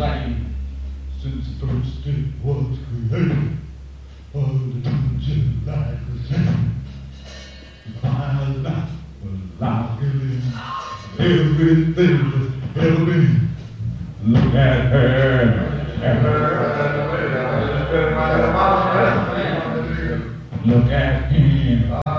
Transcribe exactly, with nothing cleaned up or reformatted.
slain since the first day was created. Oh, the dungeon like a sand. My life was like everything that's ever been. Look at her. Look at him.